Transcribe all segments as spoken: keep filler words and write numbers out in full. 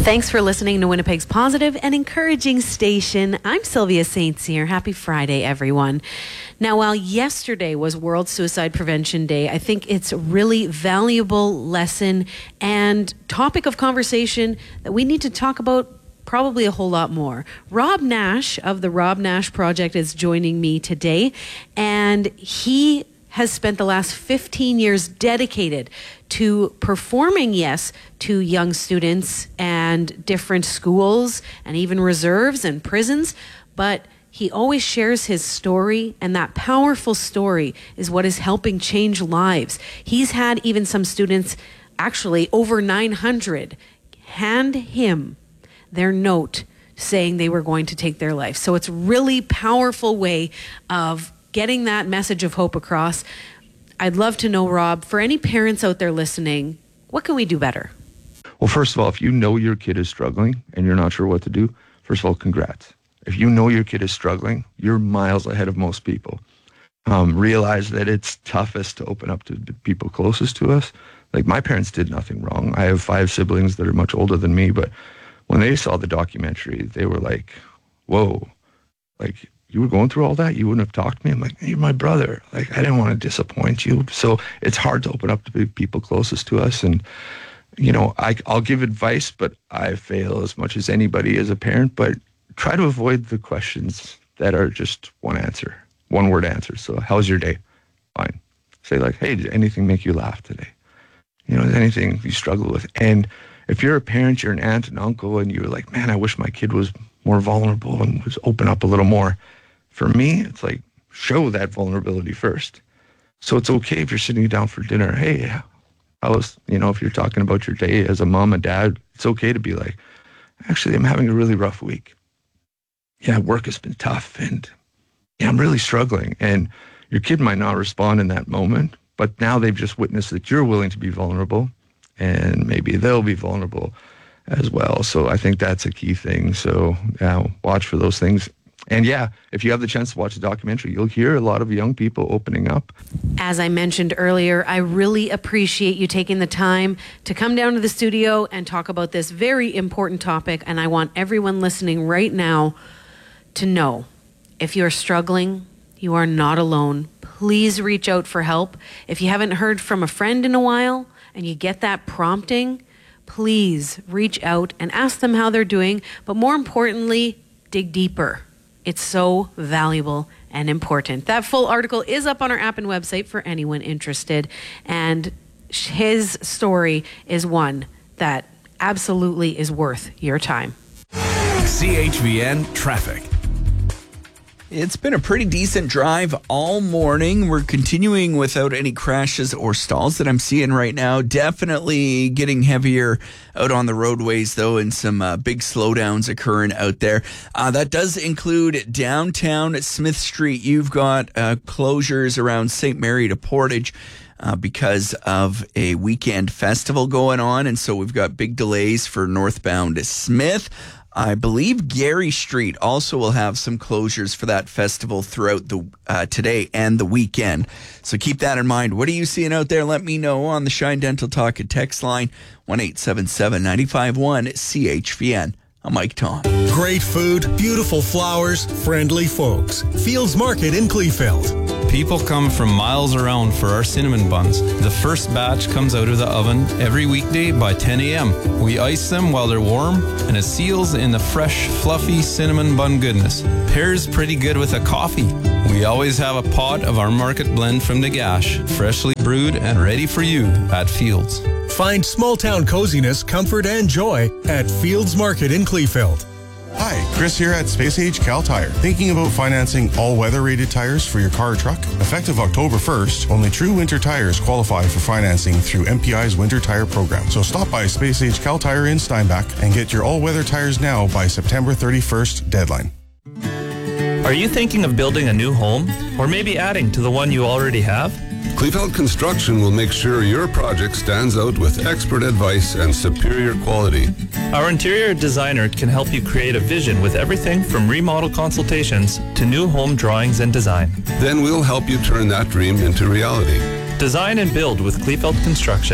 Thanks for listening to Winnipeg's positive and encouraging station. I'm Sylvia Saint Cyr. Happy Friday, everyone. Now, while yesterday was World Suicide Prevention Day, I think it's a really valuable lesson and topic of conversation that we need to talk about probably a whole lot more. Rob Nash of the Rob Nash Project is joining me today, and he has spent the last fifteen years dedicated to performing, yes, to young students and different schools and even reserves and prisons, but he always shares his story, and that powerful story is what is helping change lives. He's had even some students, actually over nine hundred, hand him their note saying they were going to take their life. So it's a really powerful way of getting that message of hope across. I'd love to know, Rob, for any parents out there listening, what can we do better? Well, first of all, if you know your kid is struggling and you're not sure what to do, first of all, congrats. If you know your kid is struggling, you're miles ahead of most people. Um, realize that it's toughest to open up to the people closest to us. Like, my parents did nothing wrong. I have five siblings that are much older than me, but when they saw the documentary, they were like, whoa, like, you were going through all that? You wouldn't have talked to me? I'm like, you're my brother. Like, I didn't want to disappoint you. So it's hard to open up to the people closest to us. And, you know, I, I'll give advice, but I fail as much as anybody as a parent. But try to avoid the questions that are just one answer, one word answers. So how's your day? Fine. Say like, hey, did anything make you laugh today? You know, is anything you struggle with? And if you're a parent, you're an aunt and uncle, and you're like, man, I wish my kid was more vulnerable and was open up a little more. For me, it's like, show that vulnerability first. So it's okay if you're sitting down for dinner. Hey, I was, you know, if you're talking about your day as a mom and dad, it's okay to be like, actually, I'm having a really rough week. Yeah, work has been tough, and yeah, I'm really struggling. And your kid might not respond in that moment, but now they've just witnessed that you're willing to be vulnerable, and maybe they'll be vulnerable as well. So I think that's a key thing. So yeah, watch for those things. And yeah, if you have the chance to watch the documentary, you'll hear a lot of young people opening up. As I mentioned earlier, I really appreciate you taking the time to come down to the studio and talk about this very important topic. And I want everyone listening right now to know, if you're struggling, you are not alone. Please reach out for help. If you haven't heard from a friend in a while and you get that prompting, please reach out and ask them how they're doing. But more importantly, dig deeper. It's so valuable and important. That full article is up on our app and website for anyone interested. And his story is one that absolutely is worth your time. C H V N Traffic. It's been a pretty decent drive all morning. We're continuing without any crashes or stalls that I'm seeing right now. Definitely getting heavier out on the roadways, though, and some uh, big slowdowns occurring out there. Uh, that does include downtown Smith Street. You've got uh, closures around Saint Mary to Portage uh, because of a weekend festival going on, and so we've got big delays for northbound Smith. I believe Gary Street also will have some closures for that festival throughout the uh, today and the weekend. So keep that in mind. What are you seeing out there? Let me know on the Shine Dental Talk and text line one eight seven seven, nine five one, C H V N. I'm Mike Tom. Great food, beautiful flowers, friendly folks. Fields Market in Kleefeld. People come from miles around for our cinnamon buns. The first batch comes out of the oven every weekday by ten a.m. We ice them while they're warm, and it seals in the fresh, fluffy cinnamon bun goodness. Pairs pretty good with a coffee. We always have a pot of our market blend from Nagash, freshly brewed and ready for you at Fields. Find small town coziness, comfort, and joy at Fields Market in Kleefeld. Hi, Chris here at Space Age Cal Tire. Thinking about financing all-weather rated tires for your car or truck? Effective October first, only true winter tires qualify for financing through M P I's Winter Tire Program. So stop by Space Age Cal Tire in Steinbach and get your all-weather tires now by September thirty-first deadline. Are you thinking of building a new home, or maybe adding to the one you already have? Kleefeld Construction will make sure your project stands out with expert advice and superior quality. Our interior designer can help you create a vision with everything from remodel consultations to new home drawings and design. Then we'll help you turn that dream into reality. Design and build with Kleefeld Construction.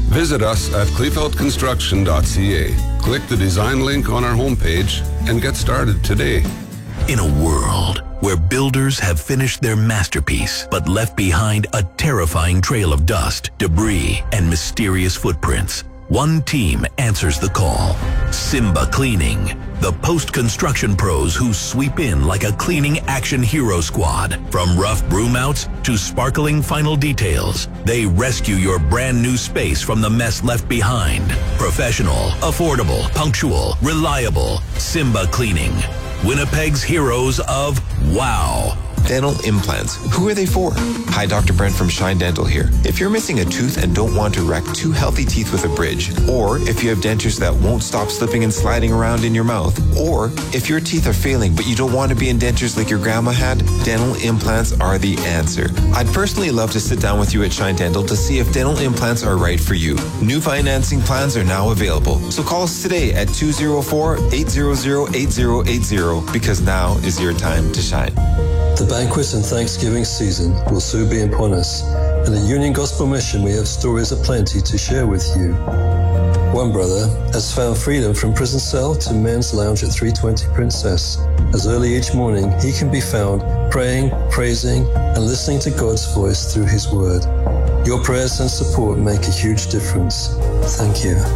Visit us at kleefeld construction dot c a. Click the design link on our homepage and get started today. In a world where builders have finished their masterpiece but left behind a terrifying trail of dust, debris, and mysterious footprints, one team answers the call. Simba Cleaning, the post-construction pros who sweep in like a cleaning action hero squad. From rough broom outs to sparkling final details, they rescue your brand new space from the mess left behind. Professional, affordable, punctual, reliable. Simba Cleaning, Winnipeg's heroes of wow. Dental implants. Who are they for? Hi, Doctor Brent from Shine Dental here. If you're missing a tooth and don't want to wreck two healthy teeth with a bridge, or if you have dentures that won't stop slipping and sliding around in your mouth, or if your teeth are failing but you don't want to be in dentures like your grandma had, dental implants are the answer. I'd personally love to sit down with you at Shine Dental to see if dental implants are right for you. New financing plans are now available, so call us today at two oh four, eight hundred, eight oh eight oh because now is your time to shine. The banquet and Thanksgiving season will soon be upon us. In the Union Gospel Mission, we have stories aplenty to share with you. One brother has found freedom from prison cell to men's lounge at three twenty Princess. As early each morning, he can be found praying, praising, and listening to God's voice through his word. Your prayers and support make a huge difference. Thank you.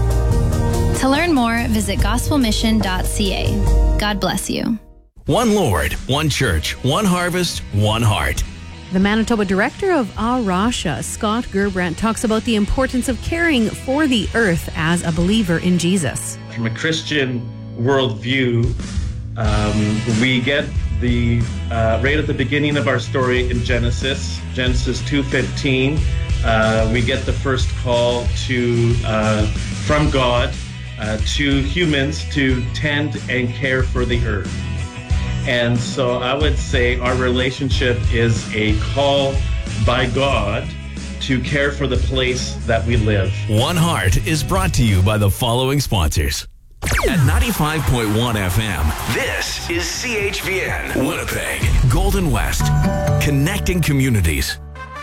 To learn more, visit gospel mission dot c a. God bless you. One Lord, one church, one harvest, one heart. The Manitoba director of A Rasha, Scott Gerbrandt, talks about the importance of caring for the earth as a believer in Jesus. From a Christian worldview, um, we get the uh, right at the beginning of our story in Genesis, Genesis two fifteen. Uh, we get the first call to uh, from God uh, to humans to tend and care for the earth. And so I would say our relationship is a call by God to care for the place that we live. One Heart is brought to you by the following sponsors. At ninety-five point one F M, this is C H V N, Winnipeg, Golden West, connecting communities.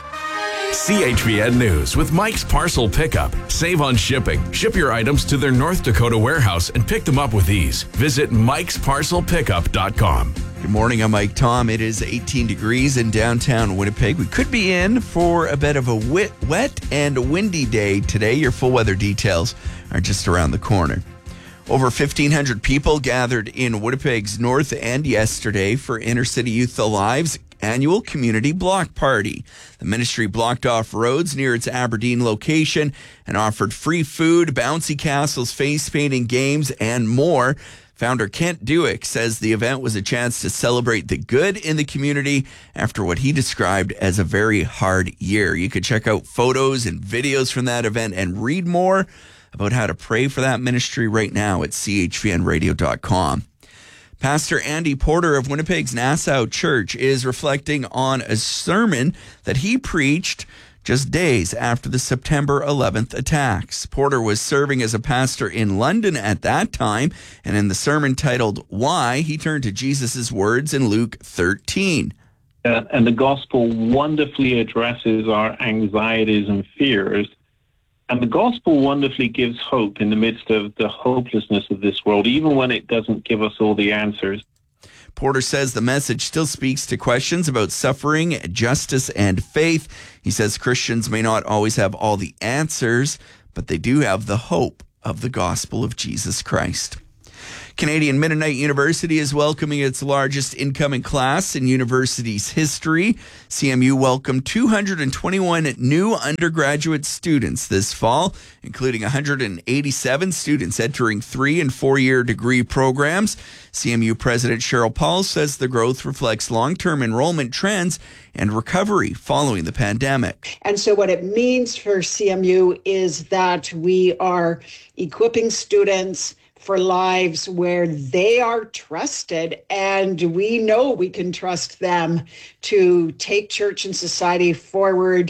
C H V N News with Mike's Parcel Pickup. Save on shipping. Ship your items to their North Dakota warehouse and pick them up with ease. Visit mikes parcel pickup dot com. Good morning, I'm Mike Tom. It is eighteen degrees in downtown Winnipeg. We could be in for a bit of a wet, wet and windy day today. Your full weather details are just around the corner. Over fifteen hundred people gathered in Winnipeg's North End yesterday for Inner City Youth Alive's annual community block party. The ministry blocked off roads near its Aberdeen location and offered free food, bouncy castles, face painting games, and more. Founder Kent Dewick says the event was a chance to celebrate the good in the community after what he described as a very hard year. You could check out photos and videos from that event and read more about how to pray for that ministry right now at c h v n radio dot com. Pastor Andy Porter of Winnipeg's Nassau Church is reflecting on a sermon that he preached just days after the September eleventh attacks. Porter was serving as a pastor in London at that time, and in the sermon titled Why, he turned to Jesus' words in Luke thirteen. Uh, and the gospel wonderfully addresses our anxieties and fears. And the gospel wonderfully gives hope in the midst of the hopelessness of this world, even when it doesn't give us all the answers. Porter says the message still speaks to questions about suffering, justice, and faith. He says Christians may not always have all the answers, but they do have the hope of the gospel of Jesus Christ. Canadian Mennonite University is welcoming its largest incoming class in university's history. C M U welcomed two hundred twenty-one new undergraduate students this fall, including one hundred eighty-seven students entering three and four-year degree programs. C M U President Cheryl Paul says the growth reflects long-term enrollment trends and recovery following the pandemic. And so what it means for C M U is that we are equipping students for lives where they are trusted, and we know we can trust them to take church and society forward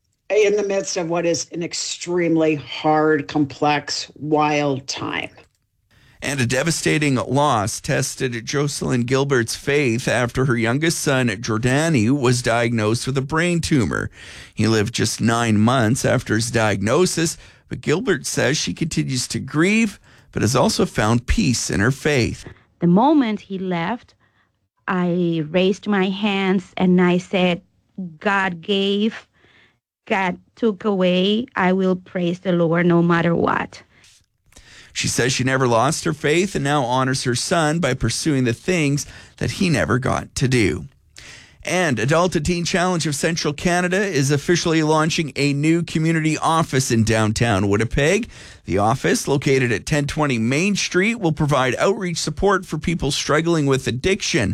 in the midst of what is an extremely hard, complex, wild time. And a devastating loss tested Jocelyn Gilbert's faith after her youngest son, Jordani, was diagnosed with a brain tumor. He lived just nine months after his diagnosis, But Gilbert says she continues to grieve, but has also found peace in her faith. The moment he left, I raised my hands and I said, God gave, God took away. I will praise the Lord no matter what. She says she never lost her faith and now honors her son by pursuing the things that he never got to do. And Adult to Teen Challenge of Central Canada is officially launching a new community office in downtown Winnipeg. The office, located at ten twenty Main Street, will provide outreach support for people struggling with addiction.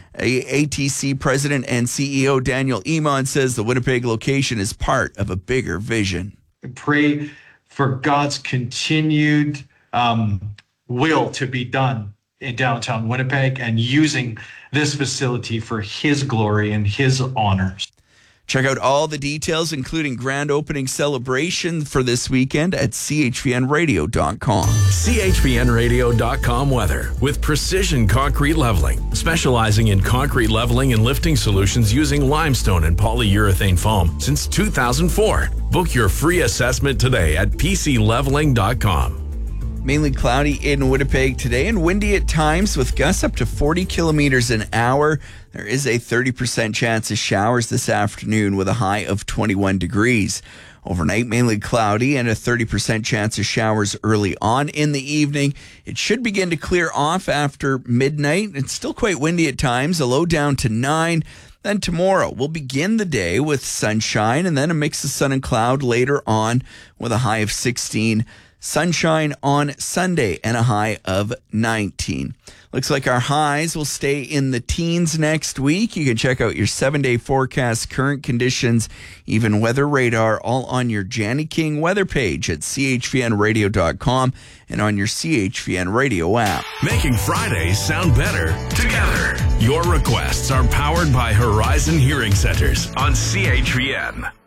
A T C President and C E O Daniel Emon says the Winnipeg location is part of a bigger vision. I pray for God's continued um, will to be done in downtown Winnipeg and using this facility for his glory and his honors. Check out all the details, including grand opening celebration for this weekend at C H V N radio dot com. C H V N radio dot com weather with Precision Concrete Leveling, specializing in concrete leveling and lifting solutions using limestone and polyurethane foam since two thousand four. Book your free assessment today at P C leveling dot com. Mainly cloudy in Winnipeg today and windy at times with gusts up to forty kilometers an hour. There is a thirty percent chance of showers this afternoon with a high of twenty-one degrees. Overnight, mainly cloudy and a thirty percent chance of showers early on in the evening. It should begin to clear off after midnight. It's still quite windy at times, a low down to nine. Then tomorrow, we'll begin the day with sunshine and then a mix of sun and cloud later on with a high of sixteen. Sunshine on Sunday and a high of nineteen. Looks like our highs will stay in the teens next week. You can check out your seven-day forecast, current conditions, even weather radar, all on your Janny King weather page at C H V N radio dot com and on your C H V N radio app. Making Fridays sound better together. Your requests are powered by Horizon Hearing Centers on C H V N.